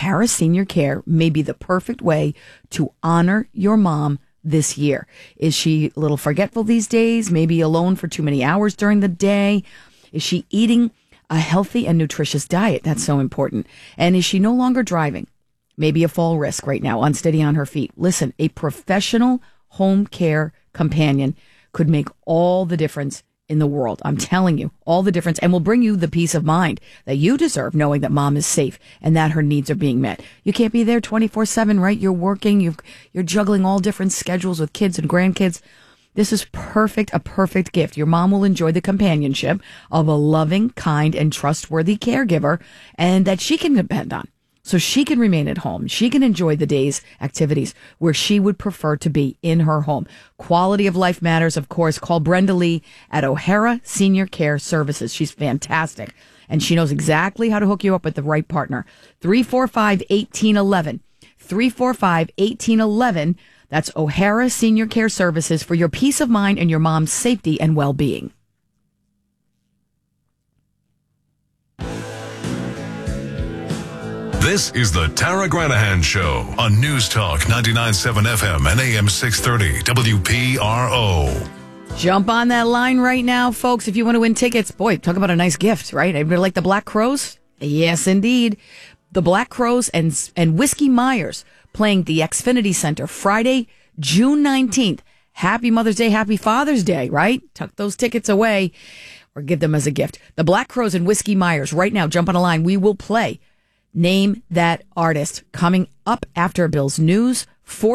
O'Hara Senior Care may be the perfect way to honor your mom this year. Is she a little forgetful these days? Maybe alone for too many hours during the day? Is she eating a healthy and nutritious diet? That's so important. And is she no longer driving? Maybe a fall risk right now, unsteady on her feet. Listen, a professional home care companion could make all the difference in the world. I'm telling you, all the difference, and will bring you the peace of mind that you deserve, knowing that mom is safe and that her needs are being met. You can't be there 24/7, right? You're working, you're juggling all different schedules with kids and grandkids. This is a perfect gift. Your mom will enjoy the companionship of a loving, kind, and trustworthy caregiver, and that she can depend on. So she can remain at home. She can enjoy the day's activities where she would prefer to be in her home. Quality of life matters, of course. Call Brenda Lee at O'Hara Senior Care Services. She's fantastic, and she knows exactly how to hook you up with the right partner. 345-1811. 345-1811. That's O'Hara Senior Care Services for your peace of mind and your mom's safety and well-being. This is the Tara Granahan Show on News Talk 99.7 FM and AM 630 WPRO. Jump on that line right now, folks, if you want to win tickets. Boy, talk about a nice gift, right? Everybody like the Black Crowes? Yes, indeed. The Black Crowes and Whiskey Myers playing the Xfinity Center Friday, June 19th. Happy Mother's Day, happy Father's Day, right? Tuck those tickets away or give them as a gift. The Black Crowes and Whiskey Myers right now. Jump on a line. We will play Name That Artist coming up after Bill's News.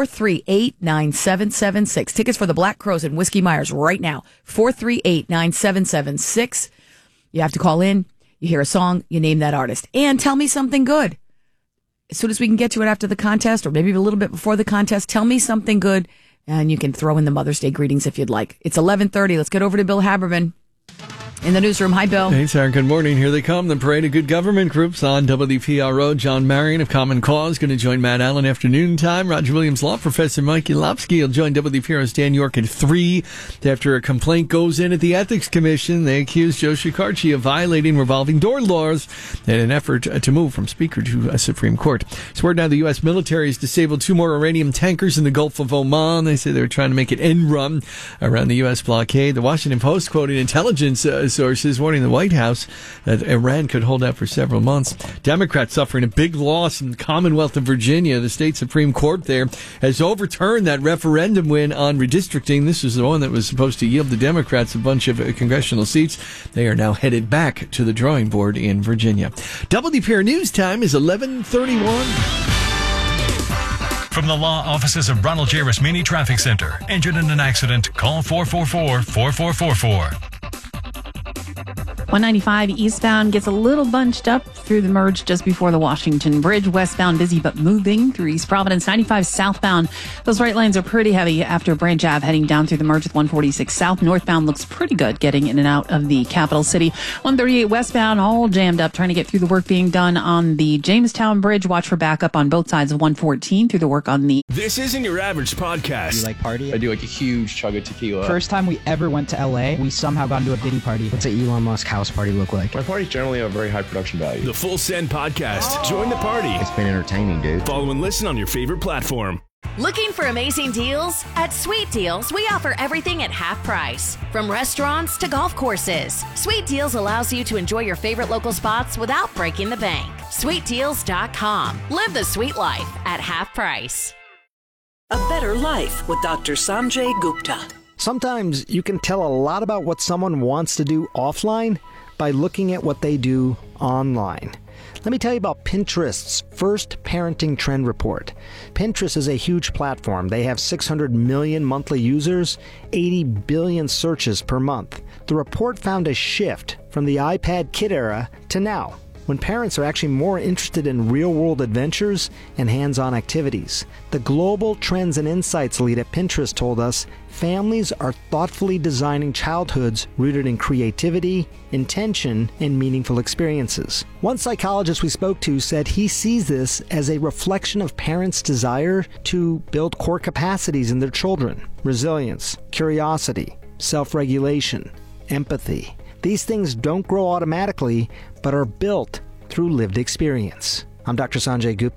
438-9776. Tickets for the Black Crowes and Whiskey Myers right now. 438-9776. You have to call in. You hear a song. You name that artist. And tell me something good. As soon as we can get to it after the contest, or maybe a little bit before the contest, tell me something good. And you can throw in the Mother's Day greetings if you'd like. It's 11:30. Let's get over to Bill Haberman in the newsroom. Hi, Bill. Hey, Sarah. Good morning. Here they come. The Parade of Good Government groups on WPRO. John Marion of Common Cause going to join Matt Allen afternoon time. Roger Williams Law Professor Mike Ulopsky will join WPRO's Dan York at 3. After a complaint goes in at the Ethics Commission, they accuse Joe Shekarchi of violating revolving door laws in an effort to move from Speaker to Supreme Court. It's word now the U.S. military has disabled 2 more Iranian tankers in the Gulf of Oman. They say they were trying to make an end run around the U.S. blockade. The Washington Post quoted intelligence sources warning the White House that Iran could hold out for several months. Democrats suffering a big loss in the Commonwealth of Virginia. The state Supreme Court there has overturned that referendum win on redistricting. This was the one that was supposed to yield the Democrats a bunch of congressional seats. They are now headed back to the drawing board in Virginia. WPR News Time is 11:31. From the law offices of Ronald J. Rasmini Traffic Center. Injured in an accident? Call 444-4444. 195 eastbound gets a little bunched up through the merge just before the Washington Bridge. Westbound busy but moving through East Providence. 95 southbound, those right lanes are pretty heavy after Branch Ave heading down through the merge with 146 south. Northbound looks pretty good getting in and out of the capital city. 138 westbound all jammed up trying to get through the work being done on the Jamestown Bridge. Watch for backup on both sides of 114 through the work on the... This isn't your average podcast. You like party? I do like a huge chug of tequila. First time we ever went to LA, we somehow got into a Diddy party. What's an Elon Musk house party look like? My parties generally have very high production value. The Full Send Podcast. Join the party. It's been entertaining, dude. Follow and listen on your favorite platform. Looking for amazing deals? At Sweet Deals, we offer everything at half price. From restaurants to golf courses. Sweet Deals allows you to enjoy your favorite local spots without breaking the bank. SweetDeals.com. Live the sweet life at half price. A Better Life with Dr. Sanjay Gupta. Sometimes you can tell a lot about what someone wants to do offline by looking at what they do online. Let me tell you about Pinterest's first parenting trend report. Pinterest is a huge platform. They have 600 million monthly users, 80 billion searches per month. The report found a shift from the iPad kid era to now, when parents are actually more interested in real-world adventures and hands-on activities. The Global Trends and Insights lead at Pinterest told us families are thoughtfully designing childhoods rooted in creativity, intention, and meaningful experiences. One psychologist we spoke to said he sees this as a reflection of parents' desire to build core capacities in their children: resilience, curiosity, self-regulation, empathy. These things don't grow automatically, but are built through lived experience. I'm Dr. Sanjay Gupta.